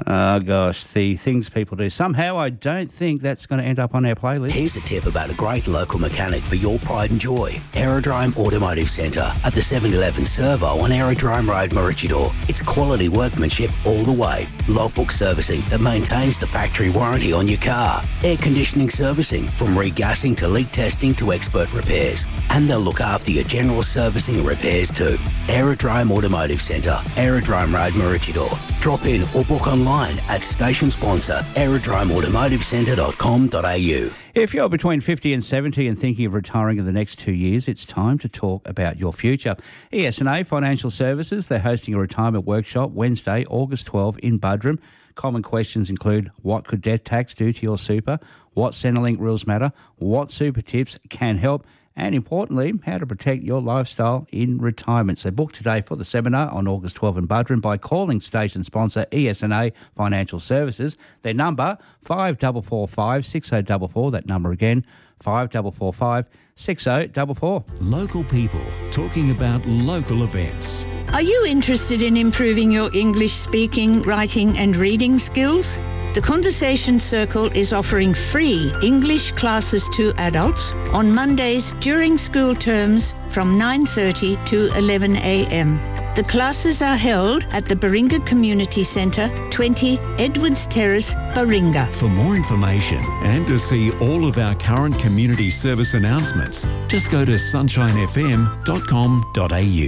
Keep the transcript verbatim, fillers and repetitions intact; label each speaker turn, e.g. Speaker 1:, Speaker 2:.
Speaker 1: Oh, gosh, the things people do. Somehow I don't think that's going to end up on our playlist.
Speaker 2: Here's a tip about a great local mechanic for your pride and joy. Aerodrome Automotive Centre at the seven eleven Servo on Aerodrome Road, Maroochydore. It's quality workmanship all the way. Logbook servicing that maintains the factory warranty on your car. Air conditioning servicing from regassing to leak testing to expert repairs. And they'll look after your general servicing and repairs too. Aerodrome Automotive Centre, Aerodrome Road, Maroochydore. Drop in or book online at station sponsor aerodrome automotive centre dot com dot a u.
Speaker 1: If you're between fifty and seventy and thinking of retiring in the next two years, it's time to talk about your future. E S and A Financial Services, they're hosting a retirement workshop Wednesday, August twelfth in Buderim. Common questions include what could death tax do to your super, what Centrelink rules matter, what super tips can help, and importantly, how to protect your lifestyle in retirement. So book today for the seminar on August twelfth in Buderim by calling station sponsor E S and A Financial Services. Their number, five four four five, six zero four four. That number again, five four four five, six zero four four.
Speaker 3: Local people talking about local events.
Speaker 4: Are you interested in improving your English speaking, writing and reading skills? The Conversation Circle is offering free English classes to adults on Mondays during school terms from nine thirty to eleven a m. The classes are held at the Baringa Community Centre, twenty Edwards Terrace, Baringa.
Speaker 3: For more information and to see all of our current community service announcements, just go to sunshine f m dot com dot a u.